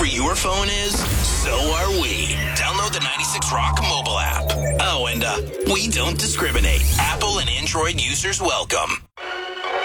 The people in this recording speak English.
your phone is, so are we. Download the 96 Rock mobile app. Oh, and we don't discriminate. Apple and Android users welcome.